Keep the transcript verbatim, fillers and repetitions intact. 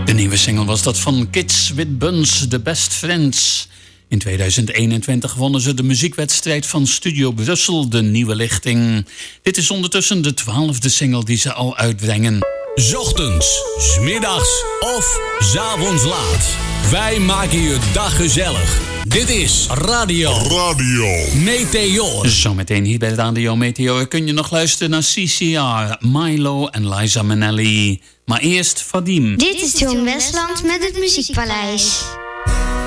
De nieuwe single was dat van Kids with Buns, The Best Friends. In tweeduizend eenentwintig wonnen ze de muziekwedstrijd van Studio Brussel, De Nieuwe Lichting. Dit is ondertussen de twaalfde single die ze al uitbrengen. 's Ochtends, 's middags of 's avonds laat. Wij maken je dag gezellig. Dit is Radio. Radio. Meteor. Zometeen hier bij Radio Meteor kun je nog luisteren naar C C R, Milo en Liza Minnelli. Maar eerst Vadim. Dit is John Westland met het Muziekpaleis.